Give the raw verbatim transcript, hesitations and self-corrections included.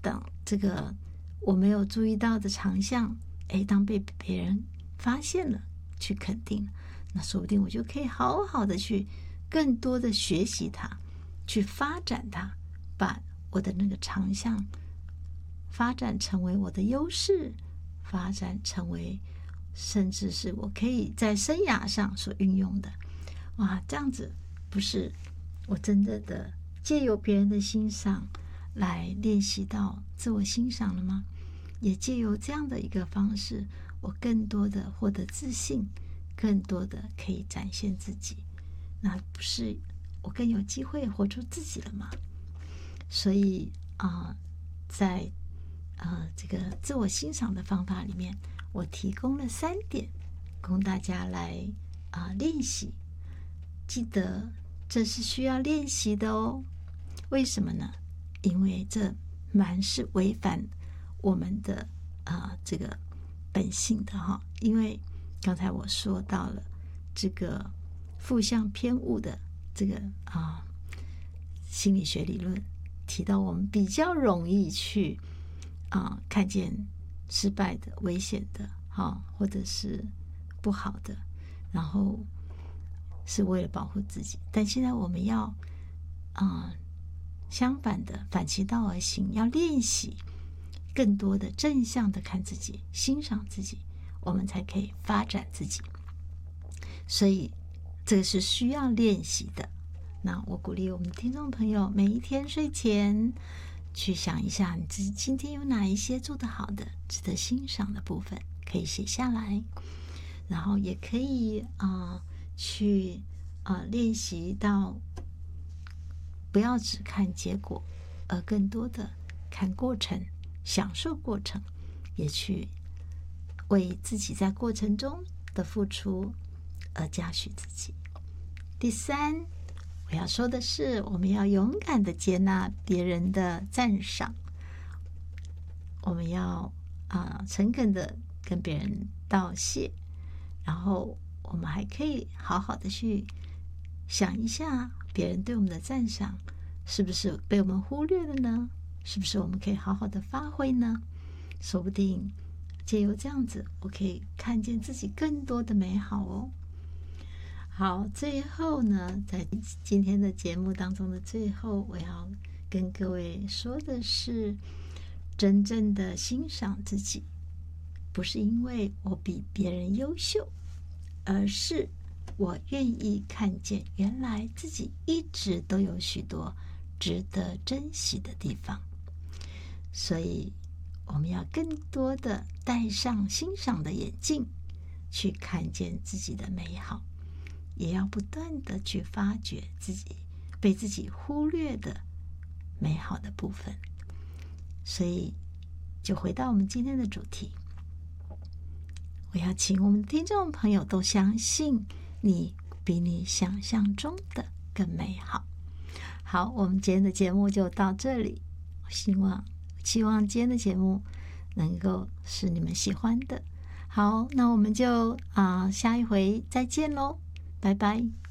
等这个我没有注意到的长项，哎，当被别人发现了，去肯定，那说不定我就可以好好的去更多的学习它，去发展它，把我的那个长项发展成为我的优势，发展成为甚至是我可以在生涯上所运用的。哇，这样子不是我真的的借由别人的欣赏来练习到自我欣赏了吗？也借由这样的一个方式，我更多的获得自信，更多的可以展现自己，那不是我更有机会活出自己了吗？所以啊、呃，在呃这个自我欣赏的方法里面，我提供了三点供大家来啊、呃、练习。记得这是需要练习的哦。为什么呢？因为这蛮是违反我们的啊、呃、这个本性的哈。因为刚才我说到了这个负向偏误的这个啊、呃、心理学理论，提到我们比较容易去啊、呃、看见失败的、危险的哈，或者是不好的，然后是为了保护自己。但现在我们要啊、呃、相反的反其道而行，要练习更多的正向的看自己，欣赏自己，我们才可以发展自己。所以这个是需要练习的。那我鼓励我们的听众朋友，每一天睡前去想一下你自己今天有哪一些做得好的、值得欣赏的部分，可以写下来，然后也可以啊、呃、去啊、呃、练习到不要只看结果，而更多的看过程，享受过程，也去为自己在过程中的付出而嘉许自己。第三，我要说的是，我们要勇敢的接纳别人的赞赏，我们要啊、呃、诚恳的跟别人道谢，然后我们还可以好好的去想一下，别人对我们的赞赏是不是被我们忽略了呢？是不是我们可以好好的发挥呢？说不定借由这样子，我可以看见自己更多的美好哦。好，最后呢，在今天的节目当中的最后，我要跟各位说的是，真正的欣赏自己，不是因为我比别人优秀，而是我愿意看见原来自己一直都有许多值得珍惜的地方。所以我们要更多的戴上欣赏的眼镜，去看见自己的美好，也要不断的去发掘自己被自己忽略的美好的部分。所以就回到我们今天的主题，我要请我们的听众朋友都相信你比你想象中的更美好。好，我们今天的节目就到这里，希望希望今天的节目能够是你们喜欢的。好，那我们就啊、呃、下一回再见喽，拜拜。